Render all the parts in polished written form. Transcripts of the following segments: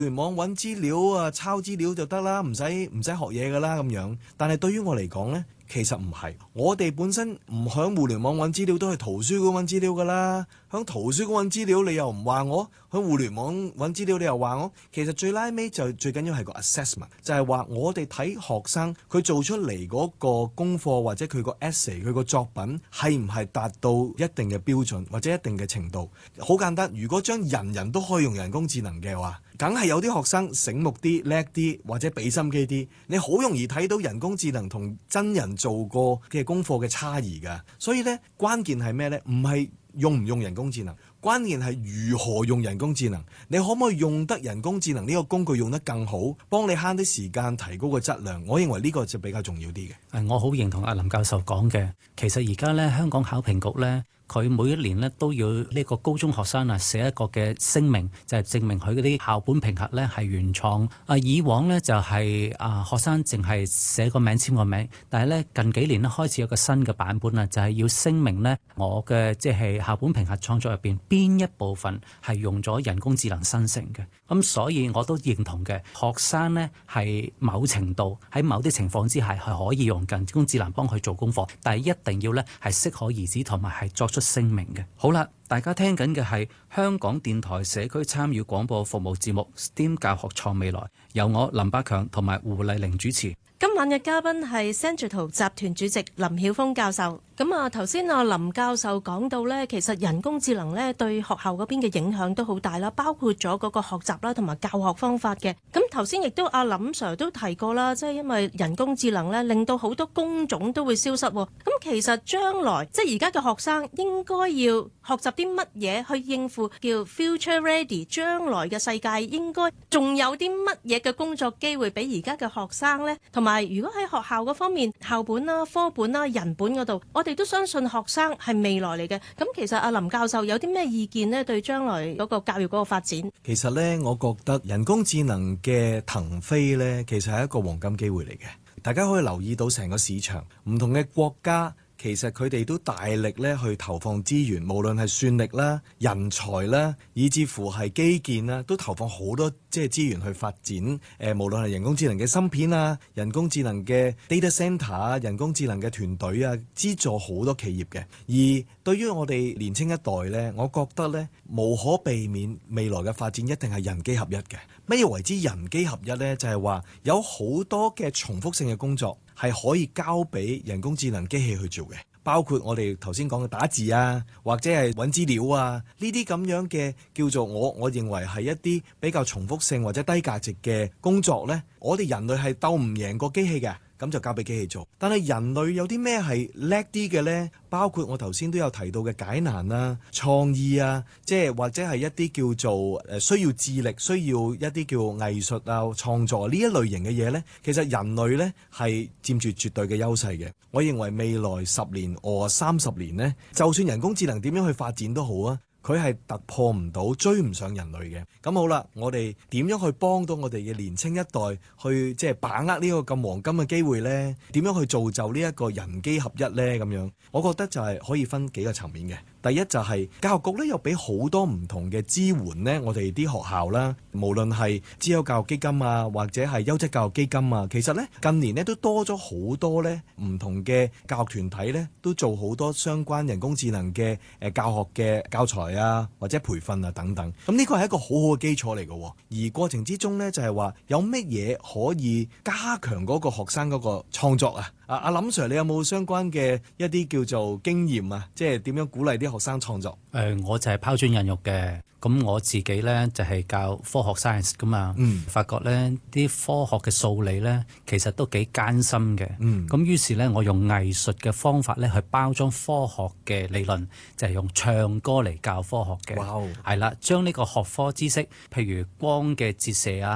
聯網揾資料啊，抄資料就得啦，唔使學嘢噶啦咁樣。但係對於我嚟講呢，其實唔係。我哋本身唔響互聯網揾資料，都係圖書館揾資料噶啦。響圖書館揾資料，你又唔話我；響互聯網揾資料，你又話我。其實最拉尾就最緊要係個 assessment，就係話我哋睇學生佢做出嚟嗰個功課或者佢個 essay 佢個作品係唔係達到一定嘅標準或者一定嘅程度。好簡單，如果將人人都可以用人工智能嘅話，梗係有啲學生醒目啲、叻啲或者俾心機啲，你好容易睇到人工智能同真人做過嘅功課嘅差異㗎。所以呢，關鍵係咩呢？唔係用唔用人工智能，關鍵係如何用人工智能。你可唔可以用得人工智能呢個工具用得更好，幫你慳啲時間，提高個質量？我認為呢個就比較重要啲嘅。 我好認同阿林教授講嘅，其實而家咧香港考評局咧，佢每一年咧都要呢個高中學生啊寫一個嘅聲明，就係證明佢嗰啲校本評核咧係原創。以往咧就係學生淨係寫個名簽個名，但係咧近幾年咧開始有個新嘅版本啦，就係要聲明咧我嘅即係校本評核創作入邊邊一部分係用咗人工智能生成嘅。咁所以我都認同嘅，學生咧係某程度喺某啲情況之下係可以用人工智能幫佢做功課，但係一定要咧係適可而止同埋係作出聲明嘅。好啦，大家聽緊嘅係香港電台社區參與廣播服務節目 STEM 教學創未來，由我林百強同埋胡麗玲主持。 今晚嘅嘉賓係 Centrital 集團主席林曉峰教授。咁頭先林教授講到呢，其實人工智能呢對學校嗰邊嘅影響都好大啦，包括咗嗰個學習啦同埋教學方法嘅。咁頭先亦都阿林 Sir 都提過啦，即係因為人工智能呢令到好多工種都會消失。咁其實將來即係而家嘅學生應該要學習啲乜嘢去應付叫 future ready， 將來嘅世界應該仲有啲乜嘢嘅工作機會俾而家嘅學生呢？同埋如果喺學校嗰方面，校本啦、科本啦、人本嗰度，我哋都相信學生係未來嚟嘅。咁其實阿林教授有啲咩意見呢？對將來嗰個教育嗰個發展？ 其實呢，我覺得人工智能嘅騰飛呢，其實係一個黃金機會嚟嘅。大家可以留意到成個市場，唔同嘅國家其實佢哋都大力咧去投放資源，無論係算力啦、人才啦，以至乎係基建啦，都投放好多即係資源去發展。無論係人工智能嘅芯片啊、人工智能嘅 data center 啊、人工智能嘅團隊啊，資助好多企業嘅。而對於我哋年青一代呢，我覺得呢，無可避免未來嘅發展一定係人機合一嘅。咩為之人機合一呢？就係話有好多嘅重複性嘅工作係可以交俾人工智能機器去做嘅，包括我哋頭先講嘅打字啊，或者係揾資料啊，呢啲咁樣嘅叫做我認為係一啲比較重複性或者低價值嘅工作呢，我哋人類係鬥唔贏過機器嘅。咁就交俾機器做，但係人類有啲咩係叻啲嘅呢？包括我頭先都有提到嘅解難啊、創意啊，即係或者係一啲叫做需要智力、需要一啲叫藝術啊、創作呢一類型嘅嘢呢。其實人類呢係佔住絕對嘅優勢嘅。我認為未來10年或30年呢，就算人工智能點樣去發展都好啊，佢係突破唔到、追唔上人類嘅。咁好啦，我哋點樣去幫到我哋嘅年青一代去即係把握呢個咁黃金嘅機會呢？點樣去造就呢一個人機合一呢？咁樣，我覺得就係可以分幾個層面嘅。第一就係教育局咧，又俾好多唔同嘅支援呢，我哋啲學校啦，無論係資優教育基金啊，或者係優質教育基金啊，其實呢，近年呢都多咗好多呢唔同嘅教育團體呢，都做好多相關人工智能嘅教學嘅教材啊，或者培訓啊等等。咁呢個係一個好好嘅基礎嚟嘅。而過程之中呢，就係話有乜嘢可以加強嗰個學生嗰個創作啊？阿林 Sir， 你有冇相關嘅一啲叫做經驗啊？即係點樣鼓勵啲學生創作？ 我就係拋磚引玉嘅。咁我自己呢，就係教科學 science 噶嘛，發覺呢啲科學嘅數理呢，其實都幾艱辛嘅。咁於是呢，我用藝術嘅方法呢去包裝科學嘅理論，就係用唱歌嚟教科學嘅。係啦，將呢個學科知識，譬如光嘅折射啊、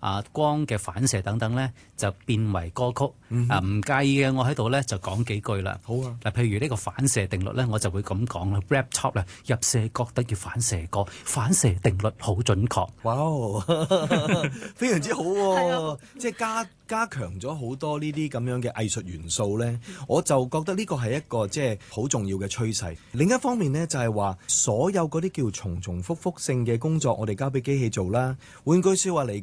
光嘅反射等等咧，就變為歌曲。唔介意嘅，我喺度咧就講幾句啦。 好啊。 嗱，譬如呢個反射定律咧，我就會咁講啦。Rap top 啦，入射角等於反射角，反射定律好準確。 哇非常之好喎、 啊即係加強咗好多呢啲咁樣嘅藝術元素呢，我就覺得呢個係一個即係好重要嘅趨勢。另一方面呢，就係話所有嗰啲叫重複性嘅工作，我哋交俾機器做啦。換句説話嚟